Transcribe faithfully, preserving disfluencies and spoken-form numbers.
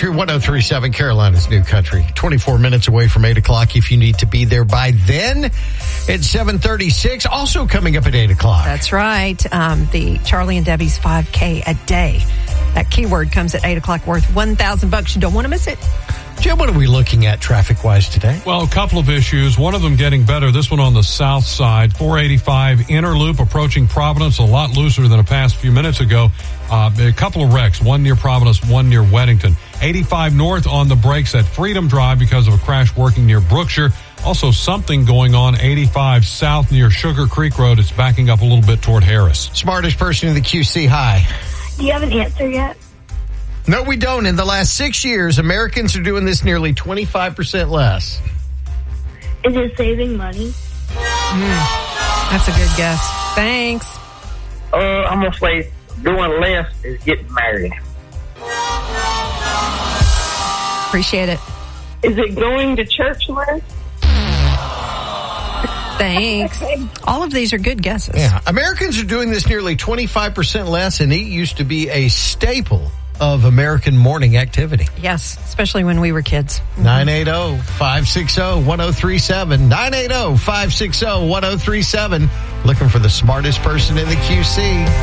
Country, one oh three point seven, Carolina's New Country. twenty-four minutes away from eight o'clock if you need to be there by then. It's seven thirty-six, also coming up at eight o'clock. That's right. Um, the Charlie and Debbie's five K a day. That keyword comes at eight o'clock, worth one thousand bucks. You don't want to miss it. Jim, what are we looking at traffic-wise today? Well, a couple of issues. One of them getting better. This one on the south side. four eighty-five inner loop approaching Providence, a lot looser than a past few minutes ago. Uh, a couple of wrecks, one near Providence, one near Weddington. eighty-five north on the brakes at Freedom Drive because of a crash working near Brookshire. Also something going on eighty-five south near Sugar Creek Road. It's backing up a little bit toward Harris. Smartest person in the Q C, hi. Do you have an answer yet? No, we don't. In the last six years, Americans are doing this nearly twenty-five percent less. Is it saving money? Mm, that's a good guess. Thanks. Uh, I'm going to say doing less is getting married. Appreciate it. Is it going to church less? Thanks. All of these are good guesses. Yeah, Americans are doing this nearly twenty-five percent less, and it used to be a staple of American morning activity. Yes, especially when we were kids. nine eight zero, five six zero, one zero three seven. nine eight zero, five six zero, one zero three seven. Looking for the smartest person in the Q C.